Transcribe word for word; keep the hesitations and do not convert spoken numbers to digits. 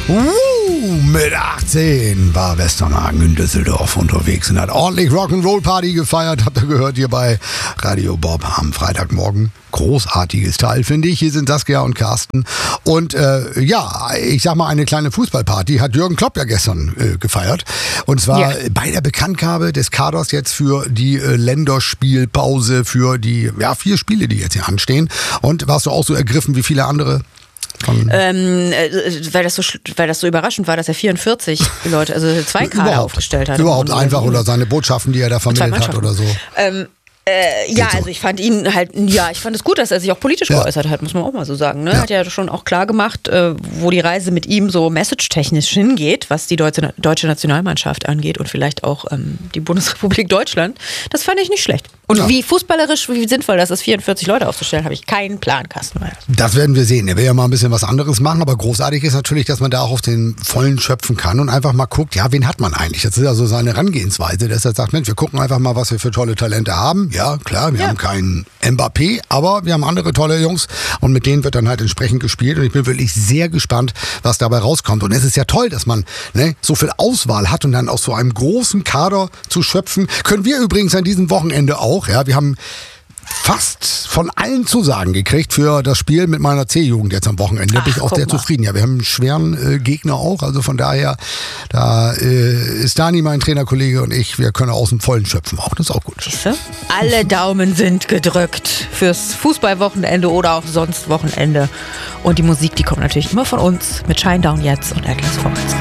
Uh, mit achtzehn war Westernhagen in Düsseldorf unterwegs und hat ordentlich Rock'n'Roll-Party gefeiert. Habt ihr gehört hier bei Radio Bob am Freitagmorgen. Großartiges Teil, finde ich. Hier sind Saskia und Carsten. Und äh, ja, ich sag mal, eine kleine Fußballparty hat Jürgen Klopp ja gestern äh, gefeiert. Und zwar ja. bei der Bekanntgabe des Kaders jetzt für die äh, Länderspielpause, für die ja, vier Spiele, die jetzt hier anstehen. Und warst du auch so ergriffen wie viele andere? Ähm, weil, das so, weil das so überraschend war, dass er vierundvierzig Leute, also zwei Kader überhaupt, aufgestellt hat. Überhaupt einfach oder seine Botschaften, die er da vermittelt hat oder so. Ähm, Äh, ja, so. also ich fand ihn halt, ja, ich fand es gut, dass er sich auch politisch ja. geäußert hat, muss man auch mal so sagen. Ne? Ja. Hat ja schon auch klar gemacht, äh, wo die Reise mit ihm so message-technisch hingeht, was die deutsche, deutsche Nationalmannschaft angeht und vielleicht auch ähm, die Bundesrepublik Deutschland. Das fand ich nicht schlecht. Und ja. wie fußballerisch, wie sinnvoll das ist, vierundvierzig Leute aufzustellen, habe ich keinen Plan, Carsten. Das werden wir sehen. Er will ja mal ein bisschen was anderes machen, aber großartig ist natürlich, dass man da auch auf den Vollen schöpfen kann und einfach mal guckt, ja, wen hat man eigentlich? Das ist ja so seine Herangehensweise, dass er sagt, Mensch, wir gucken einfach mal, was wir für tolle Talente haben. Ja, klar, wir ja. haben keinen Mbappé, aber wir haben andere tolle Jungs und mit denen wird dann halt entsprechend gespielt und ich bin wirklich sehr gespannt, was dabei rauskommt. Und es ist ja toll, dass man ne, so viel Auswahl hat und dann aus so einem großen Kader zu schöpfen. Können wir übrigens an diesem Wochenende auch. Ja, wir haben fast von allen Zusagen gekriegt für das Spiel mit meiner C-Jugend jetzt am Wochenende. Da bin ich auch sehr mal. zufrieden. Ja, wir haben einen schweren äh, Gegner auch. Also von daher, da äh, ist Dani, mein Trainerkollege und ich, wir können aus dem Vollen schöpfen. Auch das ist auch gut. Siehste? Alle Daumen sind gedrückt fürs Fußballwochenende oder auch sonst Wochenende. Und die Musik, die kommt natürlich immer von uns mit Shinedown jetzt und Atlas Vorwärts.